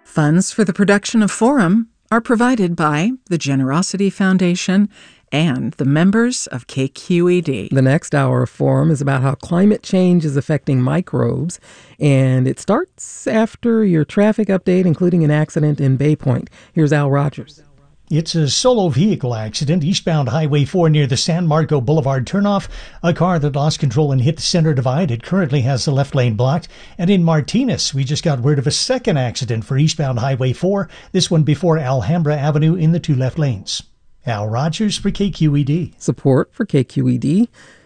Funds for the production of Forum are provided by the Generosity Foundation and the members of KQED. The next hour of Forum is about how climate change is affecting microbes, and it starts after your traffic update, including an accident in Bay Point. Here's Al Rogers. It's a solo vehicle accident eastbound Highway 4 near the San Marco Boulevard turnoff. A car that lost control and hit the center divide. It currently has the left lane blocked. And in Martinez, we just got word of a second accident for eastbound Highway 4, this one before Alhambra Avenue in the two left lanes. Al Rogers for KQED. Support for KQED